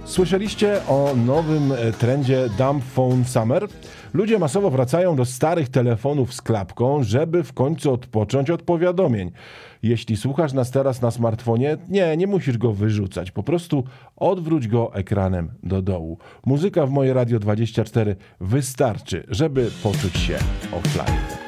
Słyszeliście o nowym trendzie Dumb Phone Summer? Ludzie masowo wracają do starych telefonów z klapką, żeby w końcu odpocząć od powiadomień. Jeśli słuchasz nas teraz na smartfonie, nie musisz go wyrzucać. Po prostu odwróć go ekranem do dołu. Muzyka w moje Radio 24 wystarczy, żeby poczuć się offline.